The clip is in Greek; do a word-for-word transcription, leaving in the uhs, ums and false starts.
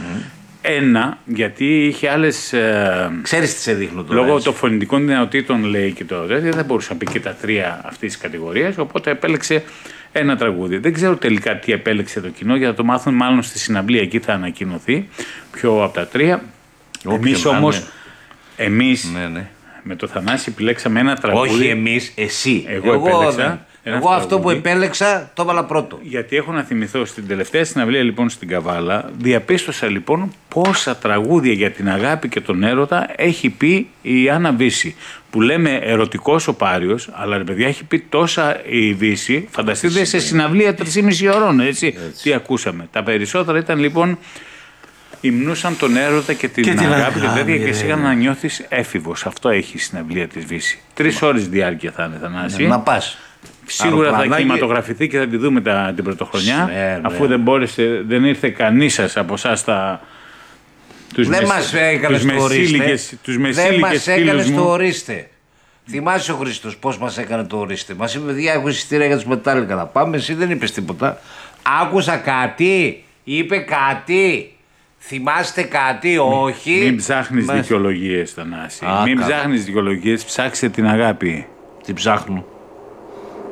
Mm-hmm. Ένα, γιατί είχε άλλες. Ε, Ξέρεις τι σε δείχνω τώρα. Λόγω των φωνητικών δυνατοτήτων, λέει και το τέτοιο, δεν μπορούσε να πει και τα τρία αυτής της κατηγορίας. Οπότε επέλεξε ένα τραγούδι. Δεν ξέρω τελικά τι επέλεξε το κοινό, για να το μάθουν μάλλον στη συναυλία. Εκεί θα ανακοινωθεί ποιο από τα τρία. Εμείς όμως. Εμείς ναι, ναι. με το Θανάση επιλέξαμε ένα τραγούδι. Όχι εμείς, εσύ. Εγώ, Εγώ επέλεξα. Εγώ αυτό που επέλεξα το έβαλα πρώτο. Γιατί έχω να θυμηθώ στην τελευταία συναυλία λοιπόν στην Καβάλα, διαπίστωσα λοιπόν πόσα τραγούδια για την αγάπη και τον έρωτα έχει πει η Άννα Βύση. Που λέμε ερωτικός ο Πάριος, αλλά ρε παιδιά έχει πει τόσα η Βύση. Φανταστείτε σε συναυλία τρεις και μισή ώρων, έτσι, έτσι. Τι ακούσαμε. Τα περισσότερα ήταν λοιπόν. Υμνούσαν τον έρωτα και την, και την αγάπη και τέτοια και σιγά να νιώθεις έφηβος. Αυτό έχει η συναυλία της Βύση. Τρεις ώρες διάρκεια θα είναι, Θανάση. Να πας. Σίγουρα θα κινηματογραφηθεί και θα τη δούμε τα, την πρωτοχρονιά. Ναι, αφού δεν μπόρεσε, δεν ήρθε κανείς σας από εσάς τα. Τους δεν μεσ... μας έκανες το ορίστε. Δεν μας έκανες το ορίστε. Θυμάσαι ο Χρήστος πώς μας έκανε το ορίστε. Μας είπε: παιδιά, έχω εισιτήρια για τους Μετάλλικα να πάμε. Εσύ δεν είπες τίποτα. Άκουσα κάτι. Είπε κάτι. Θυμάστε κάτι, μην, όχι. Μην ψάχνεις μας... δικαιολογίες, Θανάση. Μην ψάχνεις δικαιολογίες, ψάξε την αγάπη. Τι ψάχνω.